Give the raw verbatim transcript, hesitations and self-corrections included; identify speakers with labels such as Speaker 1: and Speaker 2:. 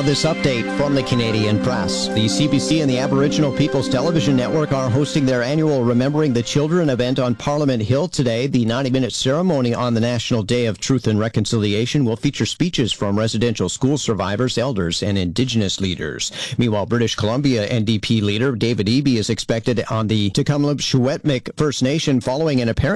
Speaker 1: this update from the Canadian Press. The C B C and the Aboriginal People's Television Network are hosting their annual Remembering the Children event on Parliament Hill today. The ninety-minute ceremony on the National Day of Truth and Reconciliation will feature speeches from residential school survivors, elders, and Indigenous leaders. Meanwhile, British Columbia N D P leader David Eby is expected on the Tecumseh Secwépemc First Nation following an apparent